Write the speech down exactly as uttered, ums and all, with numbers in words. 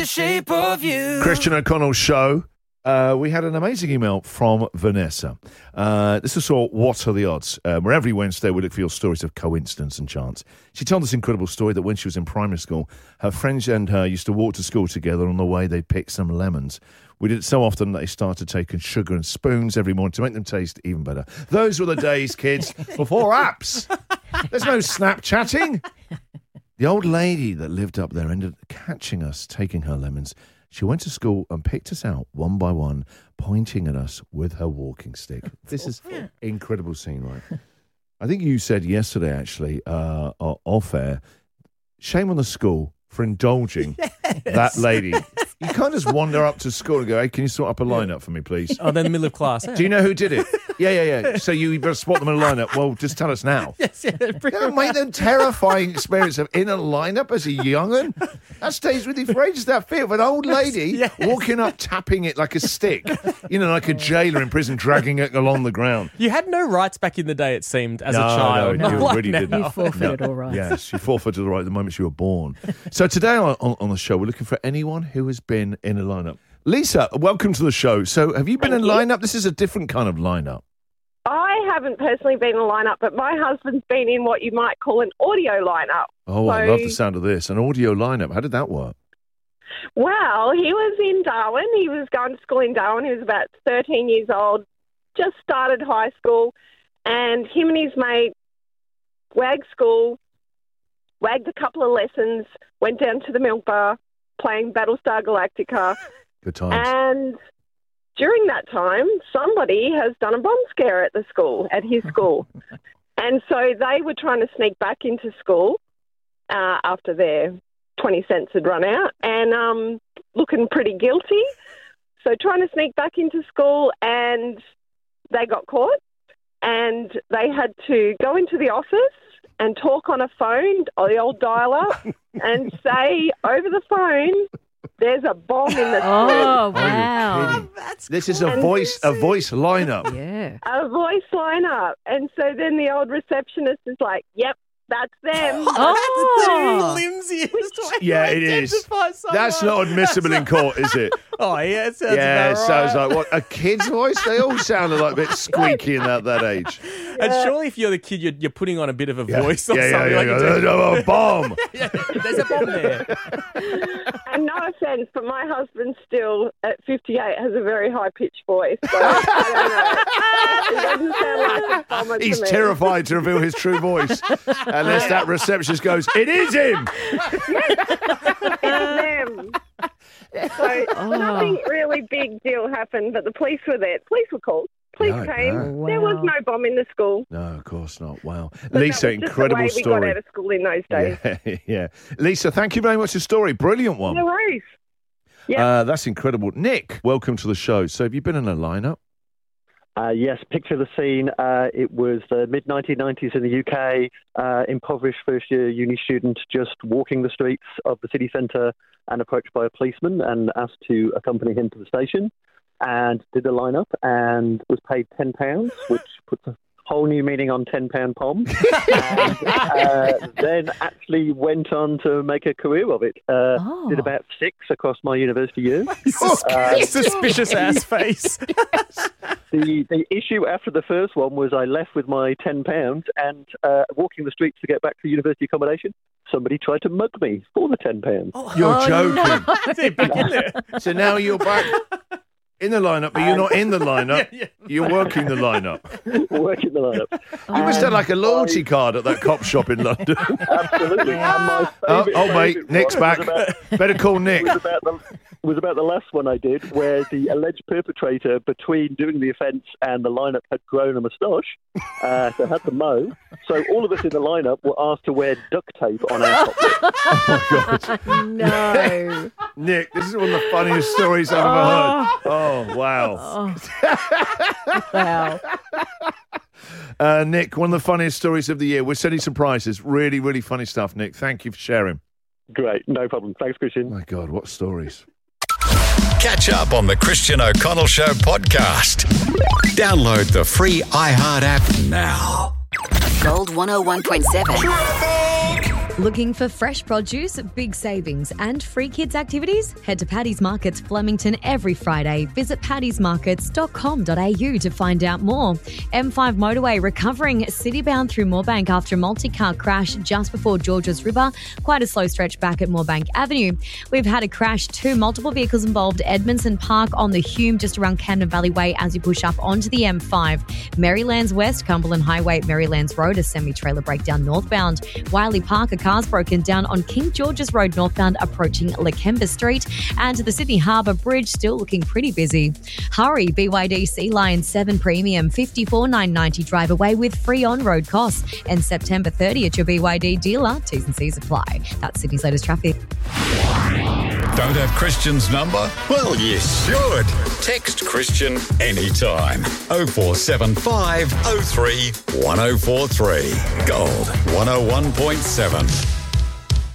The shape of you. Christian O'Connell Show. Uh, we had an amazing email from Vanessa. Uh, this is all What Are the Odds? Um, where every Wednesday we look for your stories of coincidence and chance. She told this incredible story that when she was in primary school, her friends and her used to walk to school together. On the way, they'd pick some lemons. We did it so often that they started taking sugar and spoons every morning to make them taste even better. Those were the days, kids, before apps. There's no Snapchatting. The old lady that lived up there ended up catching us taking her lemons. She went to school and picked us out one by one, pointing at us with her walking stick. This is an incredible scene, right? I think you said yesterday, actually, uh, off air, shame on the school for indulging yes. that lady. You can't just wander up to school and go, hey, can you sort up a lineup for me, please? Oh, then in the middle of class. Do you know who did it? Yeah, yeah, yeah. So you better spot them in a lineup. Well, just tell us now. Yes, yeah. Don't make them terrifying experience of in a lineup as a young'un. That stays with you for ages, that fear of an old lady yes. walking up, tapping it like a stick. You know, like a jailer in prison, dragging it along the ground. You had no rights back in the day, it seemed, as no, a child. No, no, you like really now. didn't. You forfeited no. all rights. Yes, you forfeited the right the moment you were born. So today on, on, on the show, we're looking for anyone who has been in a lineup. Lisa, welcome to the show. So have you been Thank in a you. lineup? This is a different kind of lineup. I haven't personally been in a lineup, but my husband's been in what you might call an audio lineup. Oh, so, I love the sound of this. An audio lineup. How did that work? Well, he was in Darwin. He was going to school in Darwin. He was about thirteen years old, just started high school, and him and his mate wagged school, wagged a couple of lessons, went down to the milk bar, playing Battlestar Galactica. Good times. And during that time, somebody has done a bomb scare at the school, at his school. And so they were trying to sneak back into school uh, after their twenty cents had run out and um, looking pretty guilty. So trying to sneak back into school, and they got caught, and they had to go into the office and talk on a phone, or the old dial-up, and say over the phone, there's a bomb in the school. Oh, wow. Oh, this is a voice a voice lineup. Yeah. A voice lineup. And so then the old receptionist is like, yep, that's them. Oh. That's the flimsiest way Yeah, to it is. identify someone. That's not admissible in court, is it? Oh, yeah, it sounds Yeah, it about sounds right. like what? A kid's voice? They all sounded like a bit squeaky in that, that age. And surely if you're the kid, you're, you're putting on a bit of a Yeah. voice or yeah, yeah, something. yeah, like yeah. you There's do. a bomb. Yeah, there's a bomb there. And no offence, but my husband still, at fifty-eight, has a very high-pitched voice. So I don't know. It doesn't sound like a bomber to He's me. terrified to reveal his true voice. Unless that receptionist goes, it is him. It's them. So Oh. nothing really big deal happened, but the police were there. Police were called. Police No, came. no. There was Wow. no bomb in the school. No, of course not. Wow. But Lisa, that was just incredible the way we got story. out of school in those days. Yeah, yeah. Lisa, thank you very much for the story. Brilliant one. No worries. Yeah. Uh, that's incredible. Nick, welcome to the show. So have you been in a lineup? Uh, yes, picture the scene. Uh, it was the mid nineteen nineties in the U K. Uh, impoverished first-year uni student just walking the streets of the city centre and approached by a policeman and asked to accompany him to the station, and did a lineup and was paid ten pounds, which puts a whole new meaning on ten pound pom. And uh, then actually went on to make a career of it. Uh, Oh. Did about six across my university years. Uh, Suspicious ass face. The the issue after the first one was I left with my ten pounds and uh, walking the streets to get back to university accommodation, somebody tried to mug me for the ten pounds. You're Oh, joking. They're back in there. So now you're back in the lineup, but you're not in the lineup. Yeah, yeah. You're working the lineup. Working the lineup. You must have like a loyalty card at that cop shop in London. Absolutely. And my Oh, favourite- oh mate, favourite Nick's one back. was about- Better call Nick. was about the was about the last one I did, where the alleged perpetrator, between doing the offence and the lineup, had grown a moustache, uh, so had to mow. So all of us in the lineup were asked to wear duct tape on our top lip. Oh, my God. No. Nick, this is one of the funniest stories I've ever heard. Oh, wow. Oh. Wow. Uh, Nick, one of the funniest stories of the year. We're sending some prizes. Really, really funny stuff, Nick. Thank you for sharing. Great, no problem. Thanks, Christian. My God, what stories. Catch up on the Christian O'Connell Show podcast. Download the free iHeart app now. Gold one oh one point seven. Looking for fresh produce, big savings and free kids activities? Head to Paddy's Markets Flemington every Friday. Visit paddys markets dot com dot a u to find out more. M five motorway recovering citybound through Moorebank after a multi-car crash just before Georges River. Quite a slow stretch back at Moorebank Avenue. We've had a crash too. Multiple vehicles involved. Edmondson Park on the Hume just around Camden Valley Way as you push up onto the M five. Marylands West, Cumberland Highway, Marylands Road, a semi-trailer breakdown northbound. Wiley Park, a car's broken down on King George's Road northbound approaching Lakemba Street. And the Sydney Harbour Bridge still looking pretty busy. Hurry, B Y D Sea Lion seven Premium, fifty-four thousand nine hundred ninety drive away with free on-road costs. And September thirtieth at your B Y D dealer. T's and C's apply. That's Sydney's latest traffic. Don't have Christian's number? Well, you should. Text Christian anytime. oh four seven five oh three one oh four three. Gold one oh one point seven.